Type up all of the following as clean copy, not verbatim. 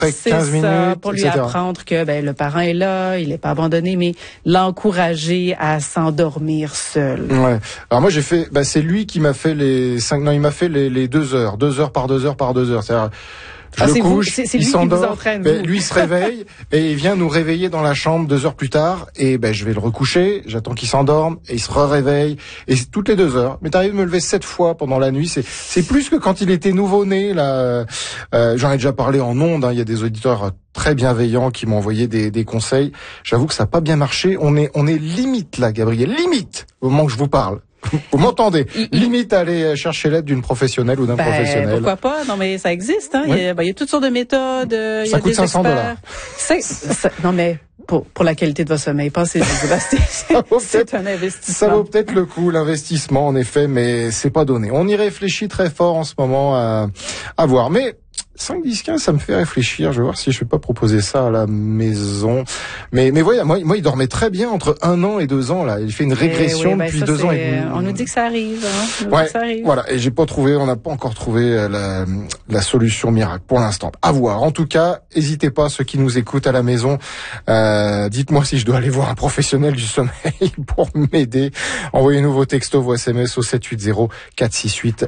après 15 minutes, ça, pour lui etc. apprendre que le parent est là, il n'est pas abandonné, mais l'encourager à s'endormir seul. Ouais. Alors moi j'ai fait, c'est lui qui m'a fait il m'a fait les 2 heures, 2 heures par 2 heures par 2 heures. C'est-à-dire, je le couche, c'est il lui s'endort, qui vous entraîne, lui il se réveille et il vient nous réveiller dans la chambre 2 heures plus tard et je vais le recoucher, j'attends qu'il s'endorme et il se réveille et c'est toutes les 2 heures. Mais t'arrives à me lever 7 fois pendant la nuit, c'est plus que quand il était nouveau-né là. J'en ai déjà parlé en ondes, il y a des auditeurs très bienveillants qui m'ont envoyé des conseils. J'avoue que ça n'a pas bien marché. On est limite là, Gabriel, limite au moment que je vous parle. Vous m'entendez? Limite à aller chercher l'aide d'une professionnelle ou d'un professionnel. Pourquoi pas? Non, mais ça existe, hein. Oui. Il y a toutes sortes de méthodes. Ça coûte $500. Non, mais pour la qualité de votre sommeil, pensez-y, Sébastien. C'est un investissement. Ça vaut peut-être le coup, l'investissement, en effet, mais c'est pas donné. On y réfléchit très fort en ce moment à voir. Mais 5, 10, 15, ça me fait réfléchir. Je vais voir si je vais pas proposer ça à la maison. Mais voyez, moi, il dormait très bien entre 1 an et 2 ans, là. Il fait une régression depuis 2 ans et demi. On nous dit que ça arrive, hein. Voilà. Et on n'a pas encore trouvé la solution miracle pour l'instant. À voir. En tout cas, n'hésitez pas, ceux qui nous écoutent à la maison, dites-moi si je dois aller voir un professionnel du sommeil pour m'aider. Envoyez-nous vos textos, vos SMS au 780 468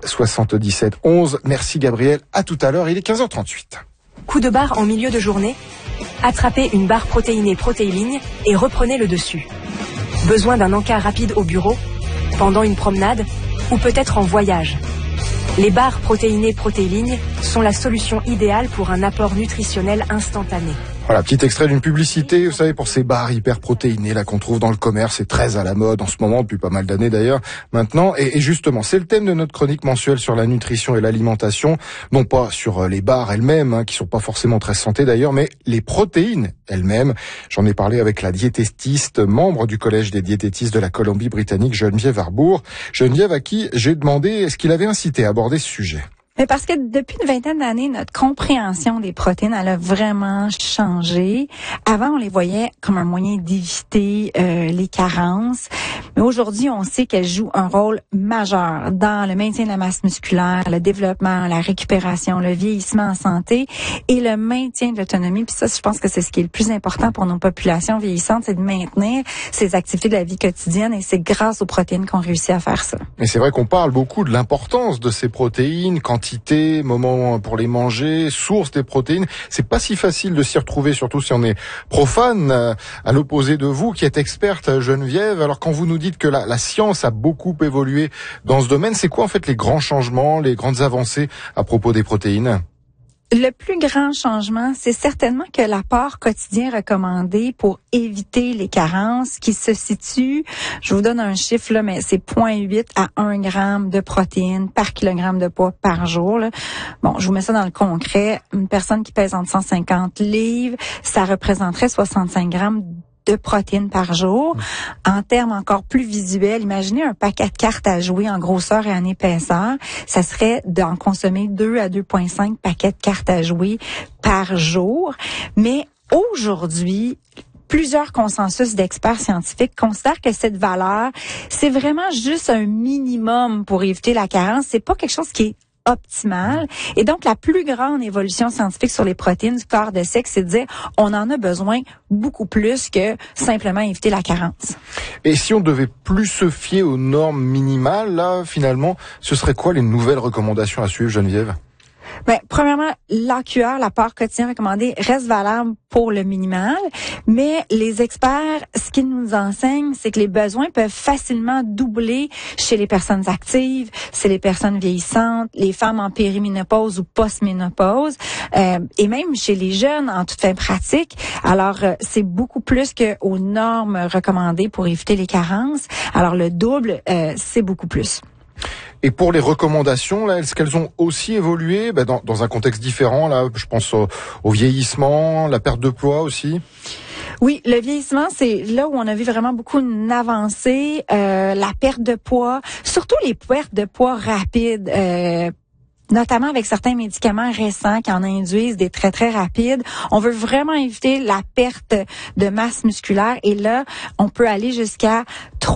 77 11. Merci Gabriel. À tout à l'heure. Il est 15h38. Coup de barre en milieu de journée, attrapez une barre protéinée Protéiligne et reprenez le dessus. Besoin d'un encas rapide au bureau, pendant une promenade ou peut-être en voyage. Les barres protéinées Protéiligne sont la solution idéale pour un apport nutritionnel instantané. Voilà, petit extrait d'une publicité, vous savez, pour ces barres hyper protéinées là qu'on trouve dans le commerce, c'est très à la mode en ce moment, depuis pas mal d'années d'ailleurs, maintenant. Et justement, c'est le thème de notre chronique mensuelle sur la nutrition et l'alimentation, non pas sur les barres elles-mêmes, qui sont pas forcément très santé d'ailleurs, mais les protéines elles-mêmes. J'en ai parlé avec la diététiste, membre du collège des diététistes de la Colombie-Britannique, Geneviève Arbour. Geneviève, à qui j'ai demandé est-ce qu'il avait incité à aborder ce sujet. Mais parce que depuis une vingtaine d'années, notre compréhension des protéines, elle a vraiment changé. Avant, on les voyait comme un moyen d'éviter les carences. Mais aujourd'hui, on sait qu'elles jouent un rôle majeur dans le maintien de la masse musculaire, le développement, la récupération, le vieillissement en santé et le maintien de l'autonomie. Puis ça, je pense que c'est ce qui est le plus important pour nos populations vieillissantes, c'est de maintenir ces activités de la vie quotidienne. Et c'est grâce aux protéines qu'on réussit à faire ça. Mais c'est vrai qu'on parle beaucoup de l'importance de ces protéines, quantité, moment pour les manger, source des protéines. C'est pas si facile de s'y retrouver, surtout si on est profane, à l'opposé de vous qui êtes experte, Geneviève. Alors quand vous nous dites que la science a beaucoup évolué dans ce domaine, c'est quoi en fait les grands changements, les grandes avancées à propos des protéines? Le plus grand changement, c'est certainement que l'apport quotidien recommandé pour éviter les carences qui se situe, je vous donne un chiffre là, mais c'est 0,8 à 1 gramme de protéines par kilogramme de poids par jour. Là. Bon, je vous mets ça dans le concret. Une personne qui pèse entre 150 livres, ça représenterait 65 grammes de protéines par jour. En termes encore plus visuels, imaginez un paquet de cartes à jouer en grosseur et en épaisseur. Ça serait d'en consommer 2 à 2,5 paquets de cartes à jouer par jour. Mais aujourd'hui, plusieurs consensus d'experts scientifiques considèrent que cette valeur, c'est vraiment juste un minimum pour éviter la carence. C'est pas quelque chose qui est optimale. Et donc, la plus grande évolution scientifique sur les protéines du corps de sexe, c'est de dire on en a besoin beaucoup plus que simplement éviter la carence. Et si on devait plus se fier aux normes minimales, là, finalement, ce serait quoi les nouvelles recommandations à suivre, Geneviève? Ben, premièrement, l'AQR, l'apport quotidien recommandé, reste valable pour le minimal, mais les experts, ce qu'ils nous enseignent, c'est que les besoins peuvent facilement doubler chez les personnes actives, chez les personnes vieillissantes, les femmes en périménopause ou post-ménopause, et même chez les jeunes en toute fin pratique. Alors, c'est beaucoup plus qu'aux normes recommandées pour éviter les carences. Alors, le double, c'est beaucoup plus. Et pour les recommandations, là, est-ce qu'elles ont aussi évolué dans un contexte différent? Là, je pense au vieillissement, la perte de poids aussi. Oui, le vieillissement, c'est là où on a vu vraiment beaucoup une avancée, la perte de poids, surtout les pertes de poids rapides. Notamment avec certains médicaments récents qui en induisent des très, très rapides. On veut vraiment éviter la perte de masse musculaire. Et là, on peut aller jusqu'à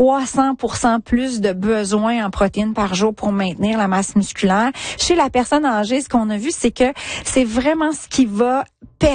300% plus de besoins en protéines par jour pour maintenir la masse musculaire. Chez la personne âgée, ce qu'on a vu, c'est que c'est vraiment ce qui va